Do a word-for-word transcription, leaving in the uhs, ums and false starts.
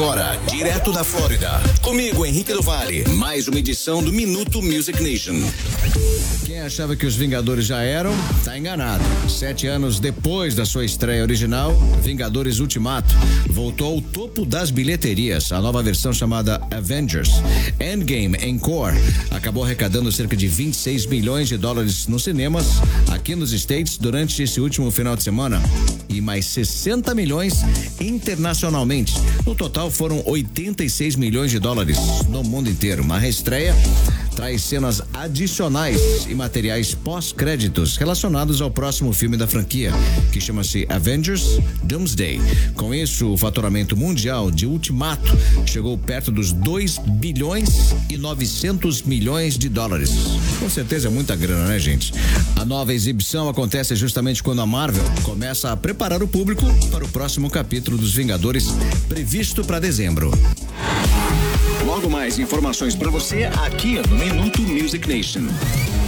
Agora, direto da Flórida, comigo, Henrique do Vale, mais uma edição do Minuto Music Nation. Quem achava que os Vingadores já eram, tá enganado. Sete anos depois da sua estreia original, Vingadores Ultimato voltou ao topo das bilheterias. A nova versão chamada Avengers Endgame Encore acabou arrecadando cerca de vinte e seis milhões de dólares nos cinemas aqui nos States durante esse último final de semana e mais sessenta milhões internacionalmente. No total foram oitenta e seis milhões de dólares no mundo inteiro. Uma reestreia traz cenas adicionais e materiais pós-créditos relacionados ao próximo filme da franquia, que chama-se Avengers Doomsday. Com isso, o faturamento mundial de Ultimato chegou perto dos dois bilhões e novecentos milhões de dólares. Com certeza é muita grana, né, gente? A nova exibição acontece justamente quando a Marvel começa a preparar o público para o próximo capítulo dos Vingadores, previsto para dezembro. Logo mais informações para você aqui no Minuto Music Nation.